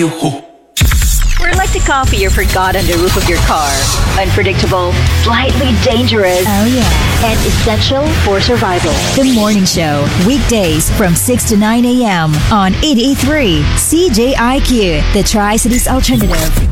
We're like the coffee you forgot on the roof of your car. Unpredictable, slightly dangerous, Oh, yeah. and essential for survival. The Morning Show, weekdays from 6 to 9 a.m. on 88.3 CJIQ, the Tri-Cities Alternative.